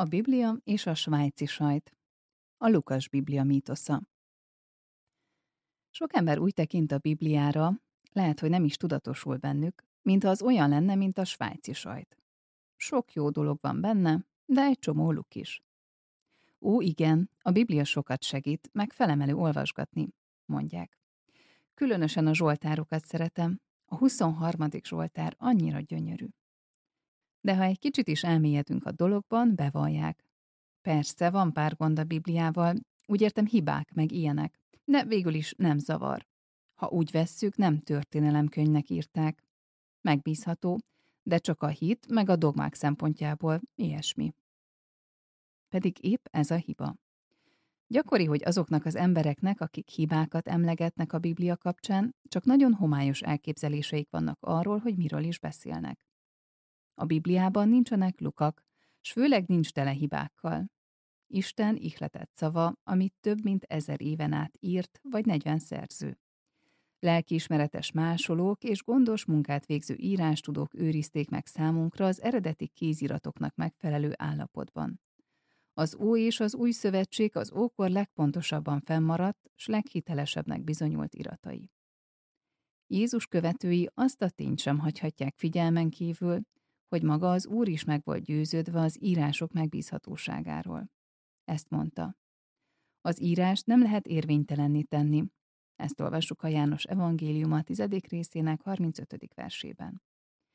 A Biblia és a svájci sajt. A Lukas Biblia mítosza. Sok ember úgy tekint a Bibliára, lehet, hogy nem is tudatosul bennük, mintha az olyan lenne, mint a svájci sajt. Sok jó dolog van benne, de egy csomó luk is. Ó, igen, a Biblia sokat segít, meg felemelő olvasgatni, mondják. Különösen a zsoltárokat szeretem, a 23. zsoltár annyira gyönyörű. De ha egy kicsit is elmélyedünk a dologban, bevallják. Persze, van pár gond a Bibliával, úgy értem hibák meg ilyenek, de végül is nem zavar. Ha úgy vesszük, nem történelemkönyvnek írták. Megbízható, de csak a hit meg a dogmák szempontjából ilyesmi. Pedig épp ez a hiba. Gyakori, hogy azoknak az embereknek, akik hibákat emlegetnek a Biblia kapcsán, csak nagyon homályos elképzeléseik vannak arról, hogy miről is beszélnek. A Bibliában nincsenek lukak, s főleg nincs tele hibákkal. Isten ihletett szava, amit több mint 1000 éven át írt, vagy 40 szerző. Lelkiismeretes másolók és gondos munkát végző írástudók őrizték meg számunkra az eredeti kéziratoknak megfelelő állapotban. Az Ó és az Új Szövetség az ókor legpontosabban fennmaradt, s leghitelesebbnek bizonyult iratai. Jézus követői azt a tényt sem hagyhatják figyelmen kívül, hogy maga az Úr is meg volt győződve az írások megbízhatóságáról. Ezt mondta. Az írást nem lehet érvénytelenné tenni. Ezt olvassuk a János evangéliuma 10. részének 35. versében.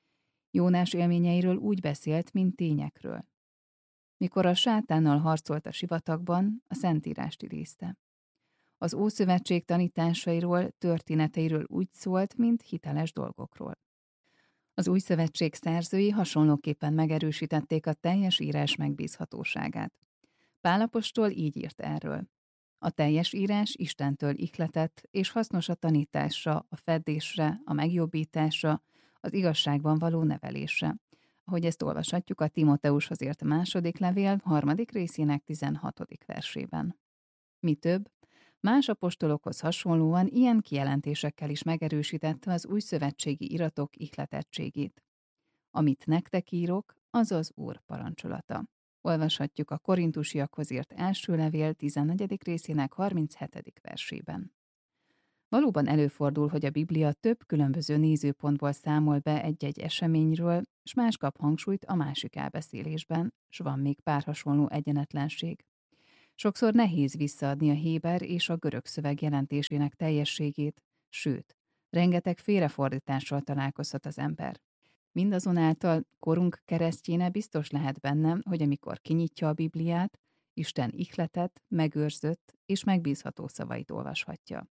Jónás élményeiről úgy beszélt, mint tényekről. Mikor a sátánnal harcolt a sivatagban, a Szentírást idézte. Az Ószövetség tanításairól, történeteiről úgy szólt, mint hiteles dolgokról. Az Új Szövetség szerzői hasonlóképpen megerősítették a teljes írás megbízhatóságát. Pál apostol így írt erről. A teljes írás Istentől ihletett, és hasznos a tanításra, a feddésre, a megjobbításra, az igazságban való nevelésre, ahogy ezt olvashatjuk a Timóteushoz írt második levél 3. részének 16. versében. Mi több, más apostolokhoz hasonlóan ilyen kijelentésekkel is megerősítette az új szövetségi iratok ihletettségét. Amit nektek írok, az az Úr parancsolata. Olvashatjuk a Korintusiakhoz írt első levél 14. részének 37. versében. Valóban előfordul, hogy a Biblia több különböző nézőpontból számol be egy-egy eseményről, s más kap hangsúlyt a másik elbeszélésben, s van még pár hasonló egyenetlenség. Sokszor nehéz visszaadni a héber és a görög szöveg jelentésének teljességét, sőt, rengeteg félrefordítással találkozhat az ember. Mindazonáltal korunk keresztjéne biztos lehet benne, hogy amikor kinyitja a Bibliát, Isten ihletett, megőrzött és megbízható szavait olvashatja.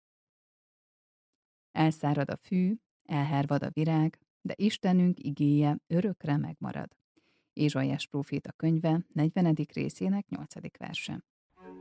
Elszárad a fű, elhervad a virág, de Istenünk igéje örökre megmarad. Ézsaiás próféta könyve 40. részének 8. verse.